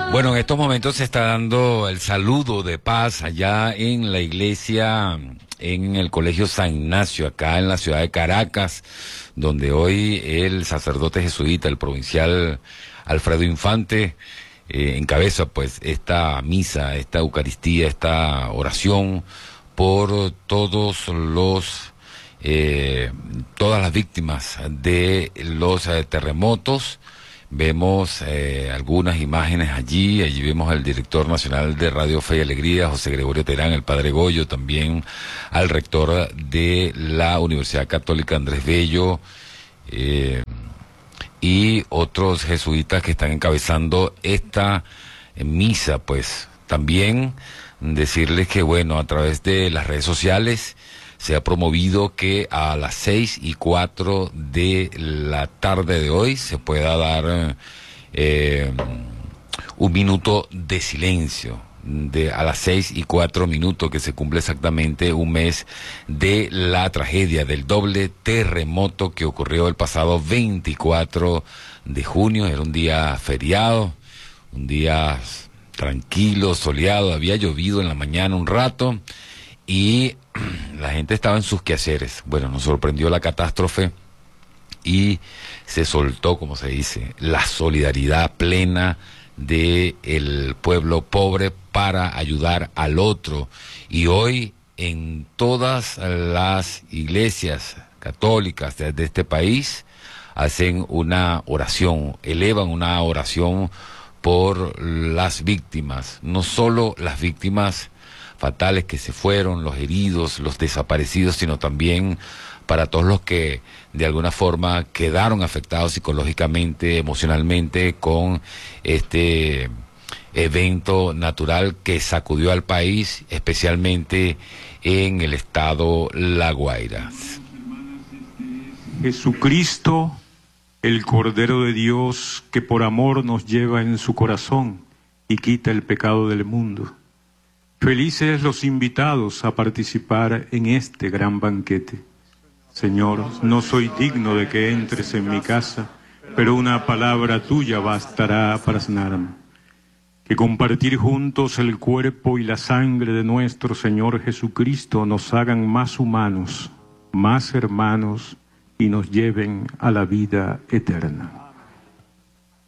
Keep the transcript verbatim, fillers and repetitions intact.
Bueno, en estos momentos se está dando el saludo de paz allá en la iglesia, en el Colegio San Ignacio, acá en la ciudad de Caracas, donde hoy el sacerdote jesuita, el provincial Alfredo Infante, eh, encabeza pues esta misa, esta Eucaristía, esta oración por todos los, eh, todas las víctimas de los eh, terremotos. Vemos eh, algunas imágenes allí, allí vemos al director nacional de Radio Fe y Alegría, José Gregorio Terán, el padre Goyo, también al rector de la Universidad Católica Andrés Bello, eh, y otros jesuitas que están encabezando esta eh, misa. Pues también decirles que, bueno, a través de las redes sociales se ha promovido que a las seis y cuatro de la tarde de hoy se pueda dar eh, un minuto de silencio. De a las seis y cuatro minutos, que se cumple exactamente un mes de la tragedia del doble terremoto que ocurrió el pasado veinticuatro de junio. Era un día feriado, un día tranquilo, soleado, había llovido en la mañana un rato y la gente estaba en sus quehaceres. Bueno, nos sorprendió la catástrofe y se soltó, como se dice, la solidaridad plena del pueblo pobre para ayudar al otro. Y hoy en todas las iglesias católicas de, de este país hacen una oración, elevan una oración por las víctimas, no solo las víctimas fatales que se fueron, los heridos, los desaparecidos, sino también para todos los que de alguna forma quedaron afectados psicológicamente, emocionalmente con este evento natural que sacudió al país, especialmente en el estado La Guaira. Jesucristo, el Cordero de Dios, que por amor nos lleva en su corazón y quita el pecado del mundo. Felices los invitados a participar en este gran banquete. Señor, no soy digno de que entres en mi casa, pero una palabra tuya bastará para sanarme. Que compartir juntos el cuerpo y la sangre de nuestro Señor Jesucristo nos hagan más humanos, más hermanos y nos lleven a la vida eterna.